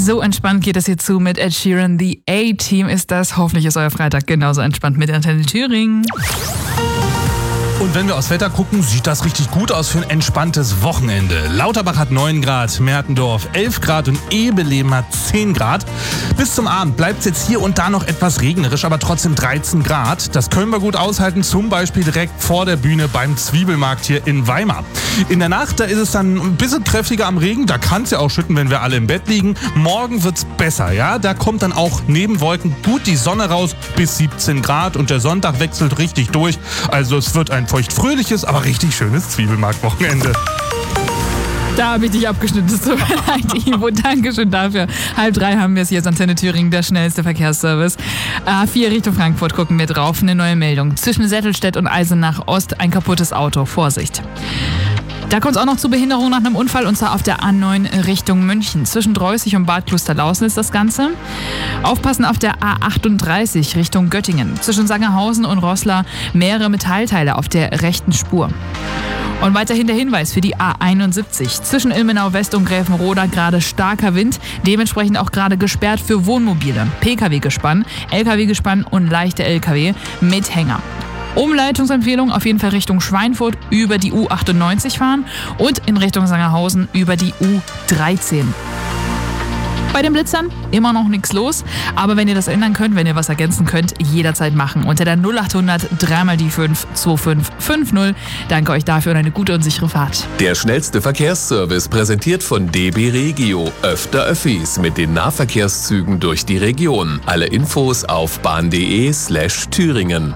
So entspannt geht es hier zu mit Ed Sheeran. The A-Team ist das. Hoffentlich ist euer Freitag genauso entspannt mit Antenne Thüringen. Und wenn wir aufs Wetter gucken, sieht das richtig gut aus für ein entspanntes Wochenende. Lauterbach hat 9 Grad, Mertendorf 11 Grad und Ebeleben hat 10 Grad. Bis zum Abend bleibt es jetzt hier und da noch etwas regnerisch, aber trotzdem 13 Grad. Das können wir gut aushalten, zum Beispiel direkt vor der Bühne beim Zwiebelmarkt hier in Weimar. In der Nacht, da ist es dann ein bisschen kräftiger am Regen, da kann es ja auch schütten, wenn wir alle im Bett liegen. Morgen wird's besser, ja. Da kommt dann auch neben Wolken gut die Sonne raus bis 17 Grad und der Sonntag wechselt richtig durch. Also es wird ein feuchtfröhliches, aber richtig schönes Zwiebelmarkt-Wochenende. Da habe ich dich abgeschnitten. Es tut mir leid, Ivo. Dankeschön dafür. 2:30 haben wir es hier, Antenne Thüringen, der schnellste Verkehrsservice. A4 Richtung Frankfurt gucken wir drauf. Eine neue Meldung. Zwischen Settelstedt und Eisenach Ost ein kaputtes Auto. Vorsicht. Da kommt es auch noch zu Behinderung nach einem Unfall, und zwar auf der A9 Richtung München. Zwischen Dreußig und Bad Klosterlausen ist das Ganze. Aufpassen auf der A38 Richtung Göttingen. Zwischen Sangerhausen und Roßla mehrere Metallteile auf der rechten Spur. Und weiterhin der Hinweis für die A71. Zwischen Ilmenau West und Gräfenroda gerade starker Wind, dementsprechend auch gerade gesperrt für Wohnmobile, Pkw-Gespann, Lkw-Gespann und leichte Lkw mit Hänger. Umleitungsempfehlung auf jeden Fall Richtung Schweinfurt über die U98 fahren und in Richtung Sangerhausen über die U13. Bei den Blitzern immer noch nichts los, aber wenn ihr das ändern könnt, wenn ihr was ergänzen könnt, jederzeit machen. Unter der 0800 3 die 5 2550. Danke euch dafür und eine gute und sichere Fahrt. Der schnellste Verkehrsservice präsentiert von DB Regio. Öfter Öffis mit den Nahverkehrszügen durch die Region. Alle Infos auf bahn.de/Thüringen.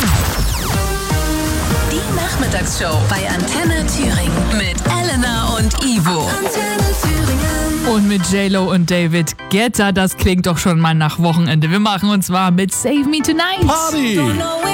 Die Nachmittagsshow bei Antenne Thüringen mit Elena und Ivo. Antenne Thüringen. Und mit J-Lo und David Guetta, das klingt doch schon mal nach Wochenende. Wir machen uns warm mit Save Me Tonight. Party!